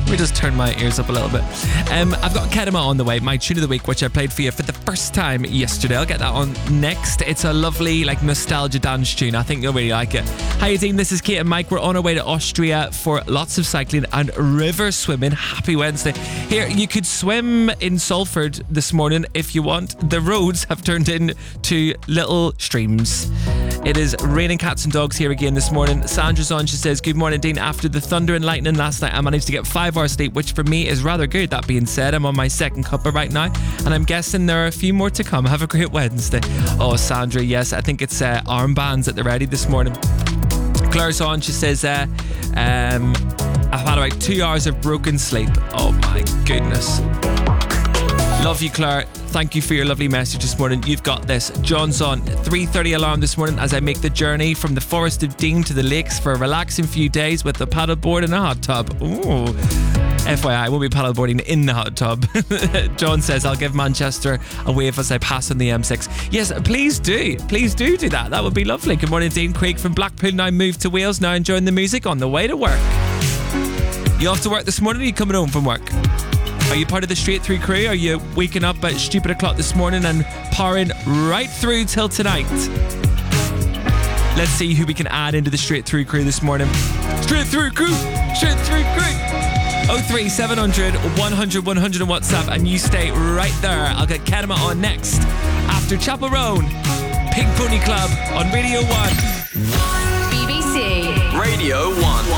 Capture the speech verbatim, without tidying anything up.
Let me just turn my ears up a little bit. Um, I've got Kedema on the way, my tune of the week, which I played for you for the first time yesterday. I'll get that on next. It's a lovely, like, nostalgia dance tune. I think you'll really like it. Hi, team. This is Kate and Mike. We're on our way to Austria for lots of cycling and river swimming. Happy Wednesday. Here, you could swim in Salford this morning if you want. The roads have turned into little streams. It is raining cats and dogs here again this morning. Sandra's on. She says, good morning, Dean. After the thunder and lightning last night, I managed to get five hours sleep, which for me is rather good. That being said, I'm on my second cuppa right now, and I'm guessing there are a few more to come. Have a great Wednesday. Oh, Sandra, yes, I think it's uh, armbands at the ready this morning. Claire's on. She says, uh, um, I've had about two hours of broken sleep. Oh my goodness. Love you, Claire. Thank you for your lovely message this morning. You've got this. John's on. three thirty alarm this morning as I make the journey from the Forest of Dean to the lakes for a relaxing few days with a paddleboard and a hot tub. Ooh. F Y I, I won't be paddleboarding in the hot tub. John says, I'll give Manchester a wave as I pass on the M six. Yes, please do. Please do do that. That would be lovely. Good morning, Dean. Craig from Blackpool now moved to Wales. Now enjoying the music on the way to work. You off to work this morning or are you coming home from work? Are you part of the Straight Through crew? Are you waking up at stupid o'clock this morning and powering right through till tonight? Let's see who we can add into the Straight Through crew this morning. Straight Through crew! Straight Through crew! oh three seven hundred one hundred one hundred on WhatsApp, and you stay right there. I'll get Kedema on next after Chapel Roan. Pink Pony Club on Radio one. B B C Radio one.